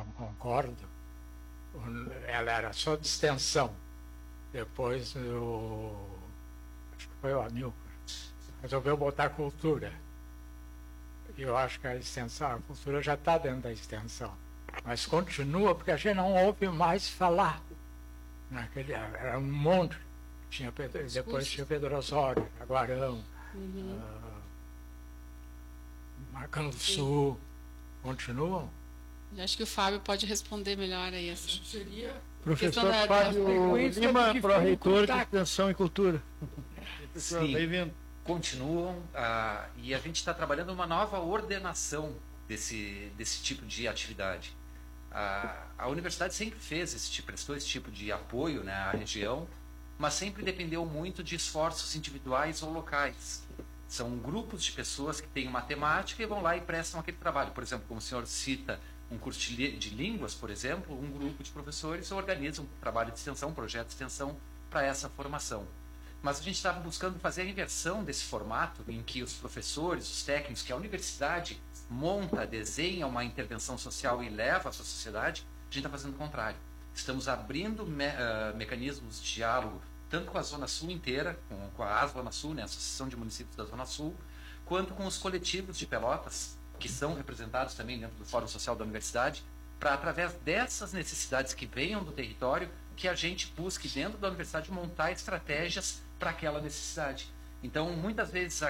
concordo. Ela era só de extensão. Depois, acho que foi o Amilcar, resolveu botar cultura. E eu acho que a extensão, a cultura já está dentro da extensão. Mas continua, porque a gente não ouve mais falar. Era um monte. Depois tinha Pedro Osório, Jaguarão, Marcano do Sul. Continuam? Eu acho que o Fábio pode responder melhor aí essa. Seria professor Fábio Lima, pró-reitor de Extensão e Cultura. Sim, continuam, e a gente está trabalhando uma nova ordenação desse tipo de atividade. A universidade sempre fez prestou esse tipo de apoio, né, à região, mas sempre dependeu muito de esforços individuais ou locais. São grupos de pessoas que têm uma temática e vão lá e prestam aquele trabalho. Por exemplo, como o senhor cita, um curso de línguas, por exemplo, um grupo de professores organiza um trabalho de extensão, um projeto de extensão para essa formação. Mas a gente está buscando fazer a inversão desse formato em que os professores, os técnicos, que a universidade monta, desenha uma intervenção social e leva à sua sociedade, a gente está fazendo o contrário. Estamos abrindo mecanismos de diálogo tanto com a Zona Sul inteira, com a Zona Sul, né, a Associação de Municípios da Zona Sul, quanto com os coletivos de Pelotas, que são representados também dentro do Fórum Social da Universidade, para, através dessas necessidades que venham do território, que a gente busque dentro da universidade montar estratégias para aquela necessidade. Então, muitas vezes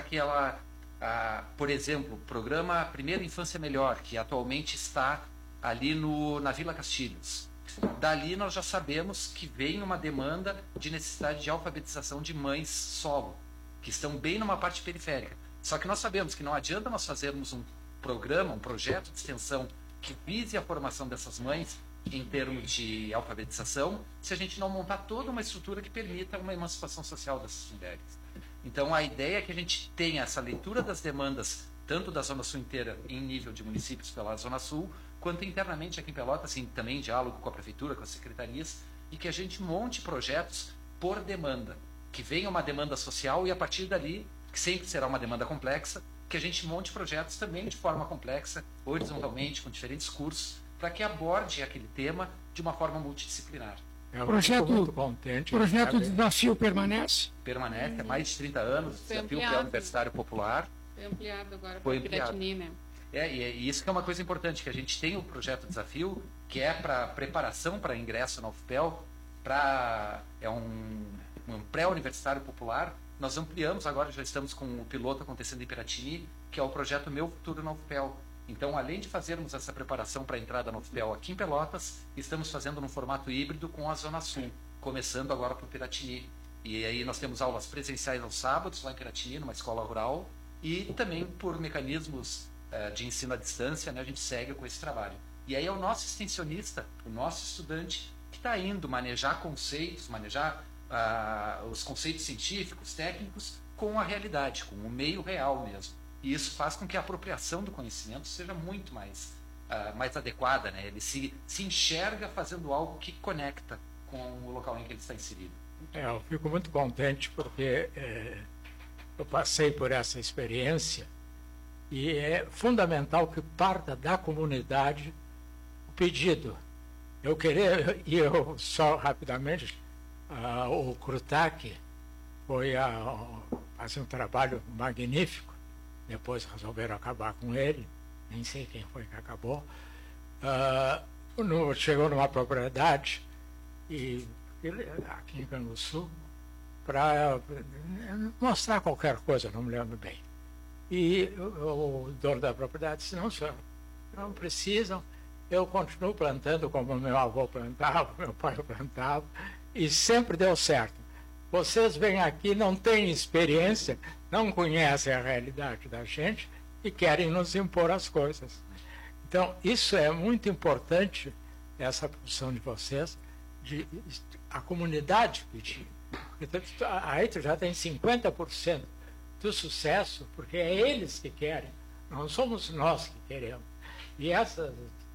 por exemplo, o programa Primeira Infância Melhor, que atualmente está ali na Vila Castilhos. Dali nós já sabemos que vem uma demanda de necessidade de alfabetização de mães solo, que estão bem numa parte periférica. Só que nós sabemos que não adianta nós fazermos um programa, um projeto de extensão que vise a formação dessas mães em termos de alfabetização, se a gente não montar toda uma estrutura que permita uma emancipação social dessas mulheres. Então a ideia é que a gente tenha essa leitura das demandas, tanto da Zona Sul inteira, em nível de municípios pela Zona Sul, quanto internamente aqui em Pelotas, assim, também em diálogo com a Prefeitura, com as secretarias, e que a gente monte projetos por demanda, que venha uma demanda social e a partir dali, que sempre será uma demanda complexa, que a gente monte projetos também de forma complexa, horizontalmente, com diferentes cursos, para que aborde aquele tema de uma forma multidisciplinar. Eu fico muito contente. O projeto de desafio permanece? Permanece, há mais de 30 anos, desafio pré-universitário popular. Foi ampliado agora para Piratini, né? E isso que é uma coisa importante, que a gente tem o projeto Desafio, que é para preparação para ingresso na UFPEL, é um pré-universitário popular. Nós ampliamos agora, já estamos com o piloto acontecendo em Piratini, que é o projeto Meu Futuro na UFPEL. Então, além de fazermos essa preparação para a entrada na UFPEL aqui em Pelotas, estamos fazendo num formato híbrido com a Zona Sul, começando agora para o Piratini. E aí nós temos aulas presenciais aos sábados, lá em Piratini, numa escola rural, e também por mecanismos de ensino à distância, né, a gente segue com esse trabalho. E aí é o nosso extensionista, o nosso estudante, que está indo manejar conceitos, manejar os conceitos científicos, técnicos, com a realidade, com o meio real mesmo. E isso faz com que a apropriação do conhecimento seja muito mais adequada, né? Ele se enxerga fazendo algo que conecta com o local em que ele está inserido. Eu fico muito contente porque eu passei por essa experiência e é fundamental que parta da comunidade o pedido. Eu só rapidamente, o Krutac foi fazer um trabalho magnífico, depois resolveram acabar com ele, nem sei quem foi que acabou. Chegou numa propriedade aqui em Canguçu para mostrar qualquer coisa, não me lembro bem. E o dono da propriedade disse: não, senhor, não precisam, eu continuo plantando como meu avô plantava, meu pai plantava, e sempre deu certo. Vocês vêm aqui, não têm experiência, não conhecem a realidade da gente e querem nos impor as coisas. Então, isso é muito importante, essa posição de vocês, de a comunidade pedir. A EITO já tem 50% do sucesso, porque é eles que querem, não somos nós que queremos. E essas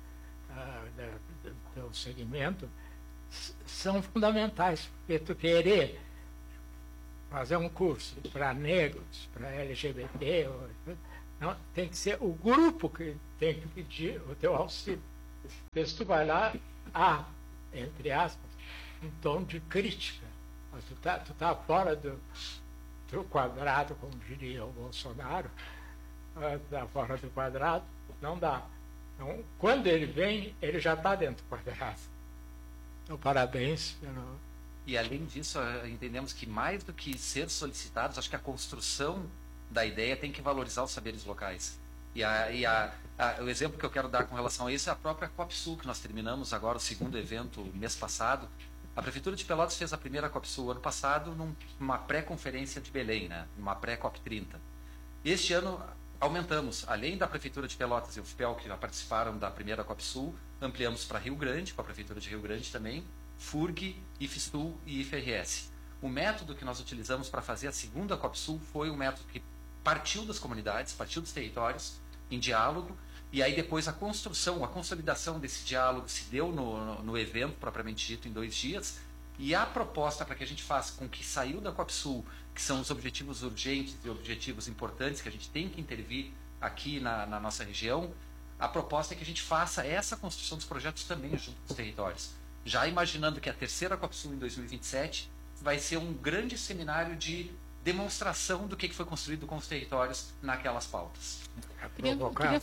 do segmento são fundamentais, porque tu querer fazer um curso para negros, para LGBT, não, tem que ser o grupo que tem que pedir o teu auxílio. Se tu vai lá, há, entre aspas, um tom de crítica. Mas tu tá fora do quadrado, como diria o Bolsonaro, está fora do quadrado, não dá. Então, quando ele vem, ele já está dentro do quadrado. Então, parabéns. E, além disso, entendemos que, mais do que ser solicitados, acho que a construção da ideia tem que valorizar os saberes locais. O exemplo que eu quero dar com relação a isso é a própria COPSUL, que nós terminamos agora o segundo evento mês passado. A Prefeitura de Pelotas fez a primeira COPSUL ano passado numa pré-conferência de Belém, né? Numa pré-COP30. Este ano aumentamos, além da Prefeitura de Pelotas e o FPEL, que já participaram da primeira COPSUL, ampliamos para Rio Grande, com a Prefeitura de Rio Grande também, FURG, IFSTUL e IFRS. O método que nós utilizamos para fazer a segunda COPSUL foi um método que partiu das comunidades, partiu dos territórios, em diálogo, e aí depois a construção, a consolidação desse diálogo se deu no evento, propriamente dito, em 2 dias, e a proposta para que a gente faça com que saiu da COPSUL, que são os objetivos urgentes e objetivos importantes que a gente tem que intervir aqui na nossa região, a proposta é que a gente faça essa construção dos projetos também junto com os territórios. Já imaginando que a terceira COPSUL em 2027 vai ser um grande seminário de demonstração do que foi construído com os territórios naquelas pautas. Provocar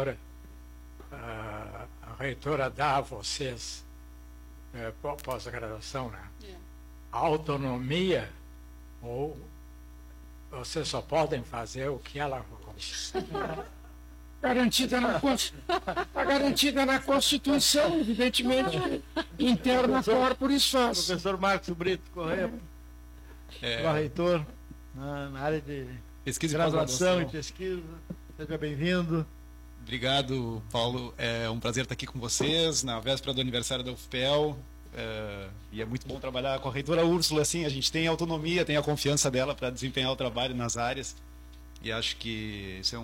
a reitora dá a vocês, pós-graduação, né? A autonomia, ou vocês só podem fazer o que ela garantida na Constituição, evidentemente, interna corporis faz. Professor Marcos Brito Correia, reitor na área de pesquisa graduação e pesquisa. Seja bem-vindo. Obrigado, Paulo. É um prazer estar aqui com vocês na véspera do aniversário da UFPEL. E é muito bom trabalhar com a reitora Úrsula. Assim, a gente tem autonomia, tem a confiança dela para desempenhar o trabalho nas áreas. E acho que isso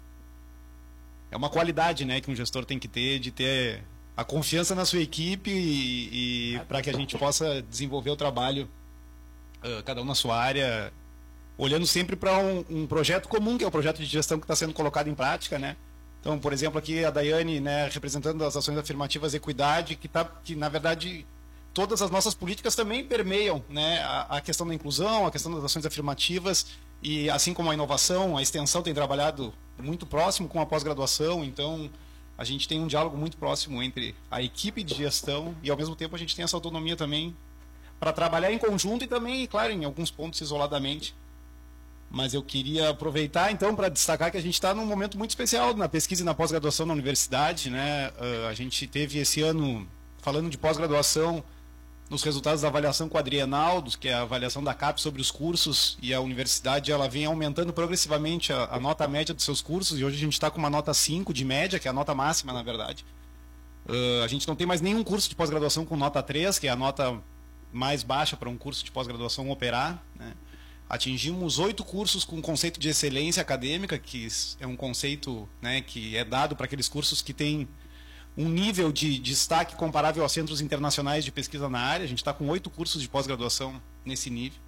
é uma qualidade, né, que um gestor tem que ter, de ter a confiança na sua equipe e para que a gente possa desenvolver o trabalho, cada um na sua área, olhando sempre para um projeto comum, que é o projeto de gestão que está sendo colocado em prática, né? Então, por exemplo, aqui a Daiane, né, representando as ações afirmativas Equidade, que na verdade todas as nossas políticas também permeiam, né, a questão da inclusão, a questão das ações afirmativas, e assim como a inovação, a extensão tem trabalhado muito próximo com a pós-graduação. Então a gente tem um diálogo muito próximo entre a equipe de gestão e, ao mesmo tempo, a gente tem essa autonomia também para trabalhar em conjunto e também, claro, em alguns pontos isoladamente. Mas eu queria aproveitar, então, para destacar que a gente está num momento muito especial na pesquisa e na pós-graduação na universidade, né? A gente teve esse ano, falando de pós-graduação, nos resultados da avaliação quadrienal, que é a avaliação da CAPES sobre os cursos, e a universidade ela vem aumentando progressivamente a nota média dos seus cursos, e hoje a gente está com uma nota 5 de média, que é a nota máxima, na verdade. A gente não tem mais nenhum curso de pós-graduação com nota 3, que é a nota mais baixa para um curso de pós-graduação operar, né? Atingimos 8 cursos com conceito de excelência acadêmica, que é um conceito, né, que é dado para aqueles cursos que têm um nível de destaque comparável aos centros internacionais de pesquisa na área. A gente está com 8 cursos de pós-graduação nesse nível.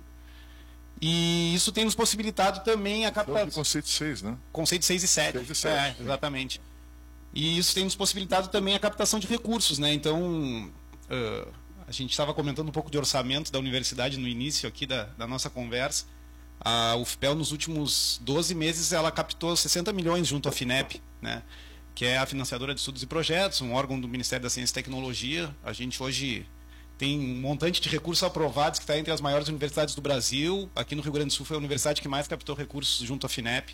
E isso tem nos possibilitado também a captação... Conceito 6, né? Conceito 6 e 7. 6 e 7. Exatamente. E isso tem nos possibilitado também a captação de recursos, né? Então, a gente estava comentando um pouco de orçamento da universidade no início aqui da nossa conversa. A UFPEL, nos últimos 12 meses, ela captou 60 milhões junto à FINEP, né? Que é a financiadora de estudos e projetos, um órgão do Ministério da Ciência e Tecnologia. A gente hoje tem um montante de recursos aprovados que está entre as maiores universidades do Brasil. Aqui no Rio Grande do Sul foi a universidade que mais captou recursos junto à FINEP.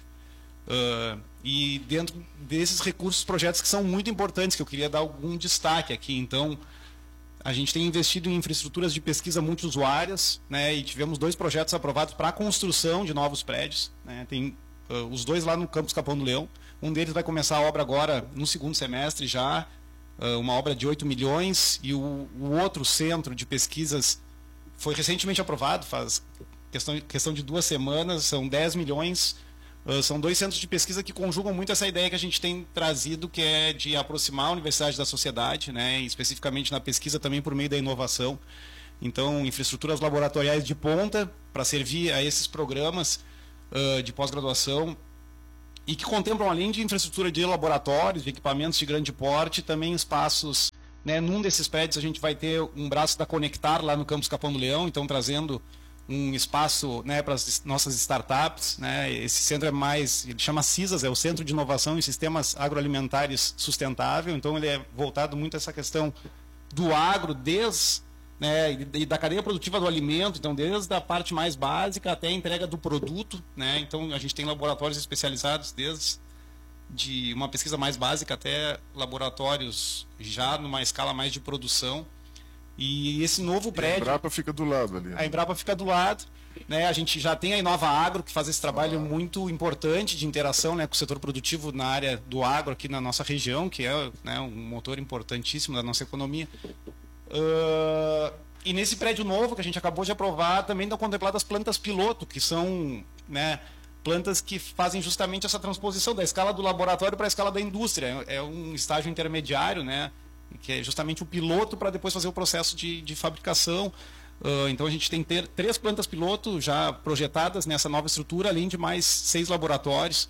E dentro desses recursos, projetos que são muito importantes, que eu queria dar algum destaque aqui. Então, a gente tem investido em infraestruturas de pesquisa multiusuárias, né, e tivemos 2 projetos aprovados para a construção de novos prédios, né. Tem os 2 lá no campus Capão do Leão. Um deles vai começar a obra agora no segundo semestre já, uma obra de 8 milhões, e o outro centro de pesquisas foi recentemente aprovado, faz questão de 2 semanas, são 10 milhões. São 2 centros de pesquisa que conjugam muito essa ideia que a gente tem trazido, que é de aproximar a universidade da sociedade, né, especificamente na pesquisa também por meio da inovação. Então, infraestruturas laboratoriais de ponta para servir a esses programas de pós-graduação. e que contemplam, além de infraestrutura de laboratórios, de equipamentos de grande porte, também espaços, né, num desses prédios a gente vai ter um braço da Conectar lá no campus Capão do Leão, então trazendo um espaço, né, para as nossas startups, né. Esse centro ele chama CISAS, é o Centro de Inovação em Sistemas Agroalimentares Sustentável, então ele é voltado muito a essa questão do agro, né, e da cadeia produtiva do alimento, então desde a parte mais básica até a entrega do produto, né. Então a gente tem laboratórios especializados desde de uma pesquisa mais básica até laboratórios já numa escala mais de produção. E esse novo prédio... A Embrapa fica do lado ali. Né? A Embrapa fica do lado, né. A gente já tem a Inova Agro, que faz esse trabalho muito importante de interação, né, com o setor produtivo na área do agro aqui na nossa região, que é, né, um motor importantíssimo da nossa economia. E nesse prédio novo que a gente acabou de aprovar também estão contempladas plantas piloto, que são, né, plantas que fazem justamente essa transposição da escala do laboratório para a escala da indústria. É um estágio intermediário, né, que é justamente o piloto para depois fazer o processo de fabricação. Então a gente tem 3 plantas piloto já projetadas nessa nova estrutura, além de mais 6 laboratórios.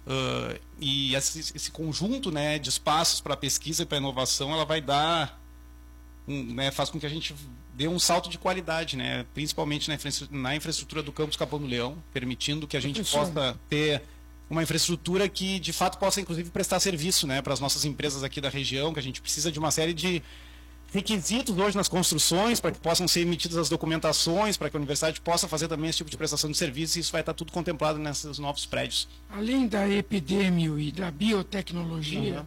E esse conjunto, né, de espaços para pesquisa e para inovação, ela vai dar... né, faz com que a gente dê um salto de qualidade, né, principalmente na infraestrutura do campus Capão do Leão, permitindo que a gente possa ter uma infraestrutura que de fato possa inclusive prestar serviço, né, para as nossas empresas aqui da região, que a gente precisa de uma série de requisitos hoje nas construções para que possam ser emitidas as documentações, para que a universidade possa fazer também esse tipo de prestação de serviço, e isso vai estar tudo contemplado nesses novos prédios. Além da epidemia e da biotecnologia,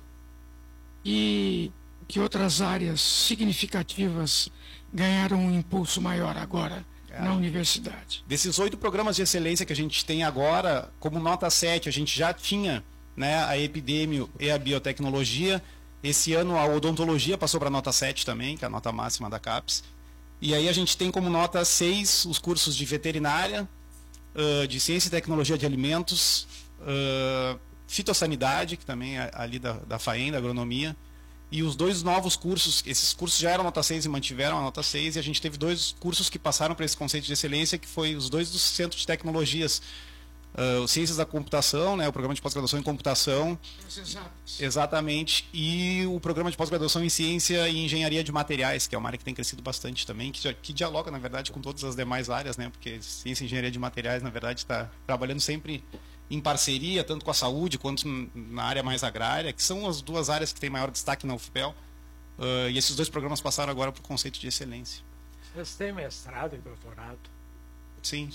e que outras áreas significativas ganharam um impulso maior agora na universidade? Desses 8 programas de excelência que a gente tem agora, como nota 7, a gente já tinha, né, a epidemia e a biotecnologia. Esse ano a odontologia passou para nota 7 também, que é a nota máxima da CAPES. E aí a gente tem como nota 6 os cursos de veterinária, de ciência e tecnologia de alimentos, fitossanidade, que também é ali da FAEM, da agronomia. E os 2 novos cursos, esses cursos já eram nota 6 e mantiveram a nota 6, e a gente teve 2 cursos que passaram para esse conceito de excelência, que foi os 2 do Centro de Tecnologias, o Ciências da Computação, né, o programa de pós-graduação em computação, exatamente, e o programa de pós-graduação em Ciência e Engenharia de Materiais, que é uma área que tem crescido bastante também, que dialoga, na verdade, com todas as demais áreas, né, porque Ciência e Engenharia de Materiais, na verdade, está trabalhando sempre em parceria, tanto com a saúde quanto na área mais agrária, que são as 2 áreas que têm maior destaque na UFPEL. E esses 2 programas passaram agora para o conceito de excelência. Vocês têm mestrado e doutorado? Sim.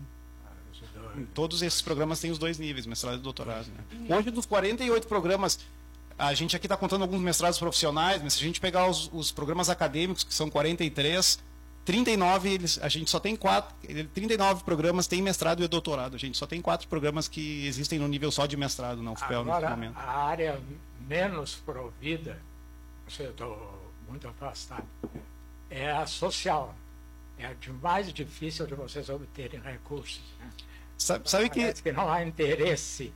Todos esses programas têm os 2 níveis, mestrado e doutorado. Né? Hoje, dos 48 programas, a gente aqui está contando alguns mestrados profissionais, mas se a gente pegar os programas acadêmicos, que são 43... 39, a gente só tem 39 programas têm mestrado e doutorado. A gente só tem 4 programas que existem no nível só de mestrado na UFPEL nesse momento. A área menos provida, eu estou muito afastado, é a social. É a de mais difícil de vocês obterem recursos. Né? Sabe que não há interesse,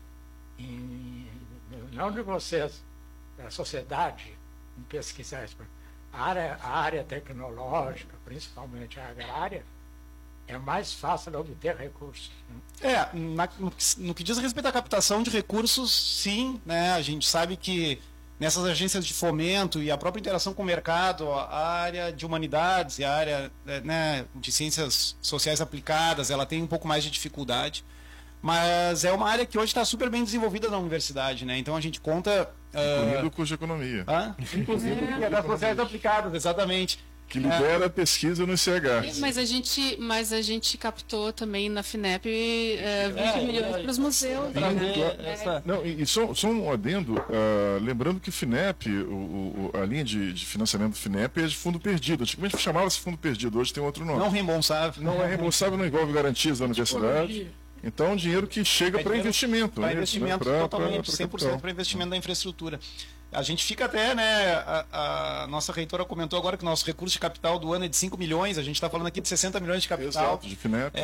não de vocês, da sociedade, em pesquisar isso. A área tecnológica, principalmente a agrária, é mais fácil de obter recursos. Né? No que diz respeito à captação de recursos, sim, né? A gente sabe que nessas agências de fomento e a própria interação com o mercado, a área de humanidades e a área, né, de ciências sociais aplicadas, ela tem um pouco mais de dificuldade. Mas é uma área que hoje está super bem desenvolvida na universidade, né? Então a gente conta... Incluindo o curso de economia. Inclusive, das sociais aplicadas, exatamente. Que lidera a pesquisa no ICH. Mas a gente captou também na FINEP 20 milhões para os museus. Não, e só um adendo, lembrando que FINEP, a linha de financiamento do FINEP é de fundo perdido. Antigamente chamava-se fundo perdido, hoje tem outro nome. Não reembolsável. Não é reembolsável, não envolve garantias da universidade. Então, um dinheiro que chega para investimento. Para investimento, totalmente, 100% para investimento da infraestrutura. A gente fica até, né, a nossa reitora comentou agora que o nosso recurso de capital do ano é de 5 milhões, a gente está falando aqui de 60 milhões de capital. Exato, de FINEP.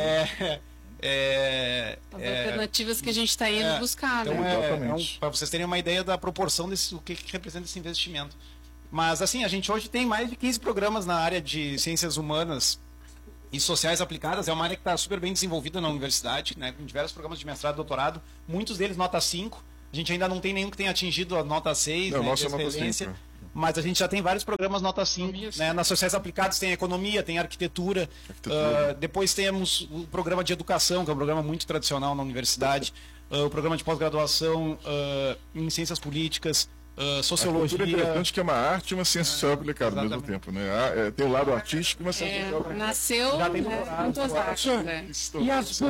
As alternativas que a gente está indo buscar. Então, para vocês terem uma ideia da proporção do que representa esse investimento. Mas, assim, a gente hoje tem mais de 15 programas na área de ciências humanas e sociais aplicadas é uma área que está super bem desenvolvida na universidade, né, com diversos programas de mestrado e doutorado, muitos deles nota 5. A gente ainda não tem nenhum que tenha atingido a nota 6, Não, né, nossa de nota excelência, 5, mas a gente já tem vários programas nota 5. Né, nas sociais aplicadas tem economia, tem arquitetura. Depois temos o programa de educação, que é um programa muito tradicional na universidade. O programa de pós-graduação em ciências políticas, sociologia. É interessante que é uma arte e uma ciência social aplicada ao mesmo tempo, né? Tem o lado artístico e uma ciência social aplicada. Nasceu, Já tem muito Senhor, né? e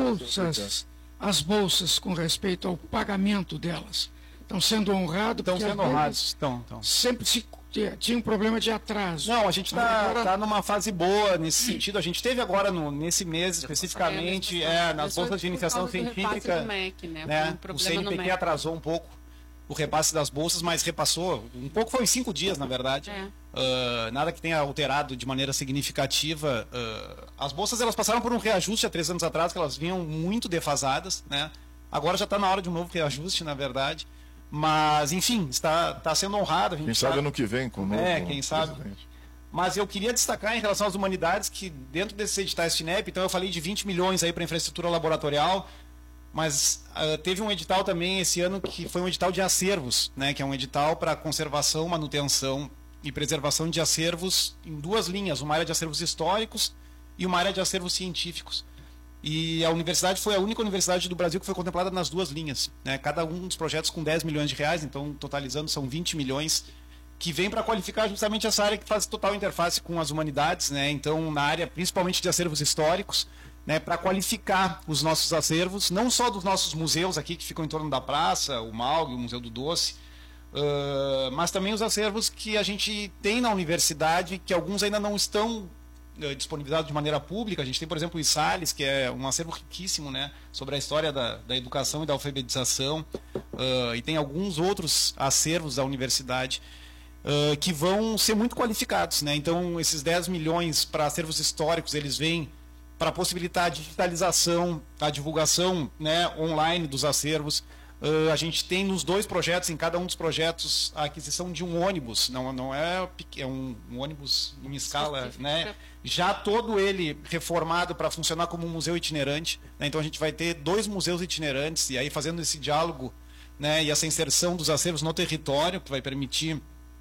as bolsas com respeito ao pagamento delas? Estão sendo honrados? Estão Porque sendo às vezes honrados. Estão. Sempre tinha um problema de atraso. Não, a gente está numa fase boa nesse sentido. A gente teve agora, nesse mês especificamente, nas bolsas de iniciação científica, MEC, né, o CNPq atrasou um pouco o repasse das bolsas, mas repassou. Um pouco foi em 5 dias, na verdade. Nada que tenha alterado de maneira significativa. As bolsas elas passaram por um reajuste há 3 anos atrás, que elas vinham muito defasadas, né? Agora já está na hora de um novo reajuste, na verdade. Mas, enfim, está sendo honrado. Quem sabe ano que vem com o novo quem sabe. presidente. Mas eu queria destacar em relação às humanidades que dentro desses editais FINEP, então eu falei de 20 milhões aí para infraestrutura laboratorial, mas teve um edital também esse ano que foi um edital de acervos, né, que é um edital para conservação, manutenção e preservação de acervos em 2 linhas, uma área de acervos históricos e uma área de acervos científicos. E a universidade foi a única universidade do Brasil que foi contemplada nas 2 linhas, né? Cada um dos projetos com 10 milhões de reais, então totalizando são 20 milhões, que vem para qualificar justamente essa área que faz total interface com as humanidades, né? Então na área principalmente de acervos históricos, né? Para qualificar os nossos acervos, não só dos nossos museus aqui que ficam em torno da praça, o MAUG, o Museu do Doce, mas também os acervos que a gente tem na universidade, que alguns ainda não estão disponibilizado de maneira pública. A gente tem, por exemplo, o ISALES, que é um acervo riquíssimo, né, sobre a história da educação e da alfabetização, e tem alguns outros acervos da universidade que vão ser muito qualificados, né? Então, esses 10 milhões para acervos históricos, eles vêm para possibilitar a digitalização, a divulgação, né, online dos acervos. A gente tem nos 2 projetos, em cada um dos projetos, a aquisição de um ônibus, não é um ônibus em escala, né? Já todo ele reformado para funcionar como um museu itinerante, né? Então a gente vai ter 2 museus itinerantes, e aí fazendo esse diálogo, né, e essa inserção dos acervos no território, que vai permitir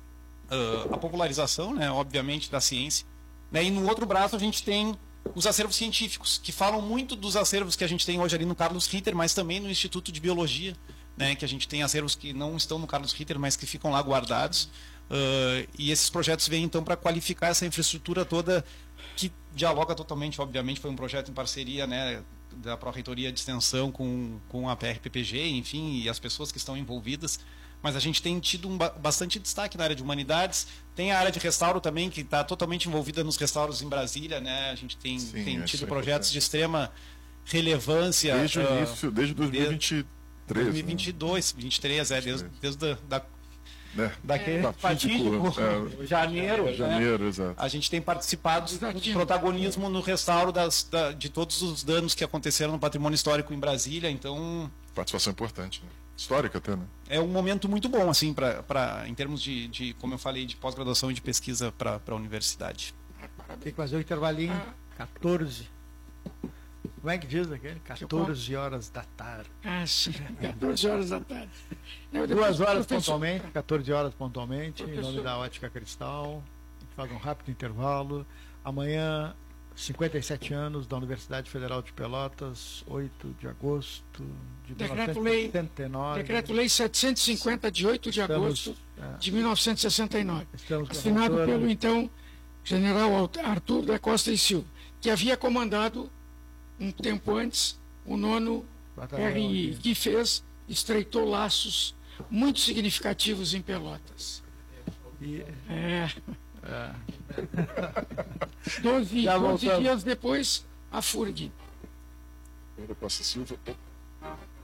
a popularização, né, obviamente, da ciência, né? E no outro braço a gente tem os acervos científicos, que falam muito dos acervos que a gente tem hoje ali no Carlos Ritter, mas também no Instituto de Biologia, né, que a gente tem acervos que não estão no Carlos Ritter, mas que ficam lá guardados. E esses projetos vêm, então, para qualificar essa infraestrutura toda, que dialoga totalmente, obviamente, foi um projeto em parceria, né, da Pró-Reitoria de Extensão com a PRPPG, enfim, e as pessoas que estão envolvidas. Mas a gente tem tido bastante destaque na área de humanidades. Tem a área de restauro também, que está totalmente envolvida nos restauros em Brasília, né? A gente tem tido projetos de extrema relevância. Desde o início, desde 2023. 2022, 2023, desde daquele fatídico janeiro, né? Exato. A gente tem participado do protagonismo no restauro de todos os danos que aconteceram no patrimônio histórico em Brasília, então... Participação importante, né? Histórica até, né? É um momento muito bom, assim, em termos de, como eu falei, de pós-graduação e de pesquisa para a universidade. Tem que fazer o intervalinho, 14. Como é que diz aquele? 14 horas da tarde. Sim, 14 horas da tarde. 2 horas pontualmente, 14 horas pontualmente, em nome da Ótica Cristal. A gente faz um rápido intervalo. Amanhã, 57 anos da Universidade Federal de Pelotas, 8 de agosto de 1969. Decreto-Lei 750, de 8 de agosto de 1969. Assinado pelo, então, general Arthur da Costa e Silva, que havia comandado um tempo antes o 9º RI, que estreitou laços muito significativos em Pelotas. 12 dias depois, a FURG. Costa Silva.